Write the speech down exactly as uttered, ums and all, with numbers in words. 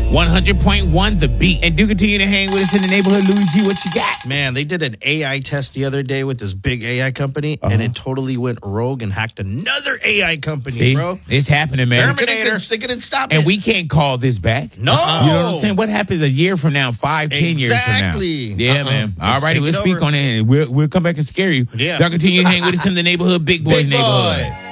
one hundred point one The Beat. And do continue to hang with us in the neighborhood. Louis G, what you got? Man, they did an A I test the other day with this big A I company, Uh-huh. and it totally went rogue and hacked another A I company, See, bro. it's happening, man. They couldn't, they couldn't stop And it. we can't call this back. No. Uh-uh. You know what I'm saying? What happens a year from now, five, ten years from now? Exactly. Yeah, Uh-uh. man. All Let's righty, take let's it speak over. on it, and we'll, we'll come back and scare you. Yeah. Y'all continue to hang with us in the neighborhood, Big Boys Big boy. neighborhood.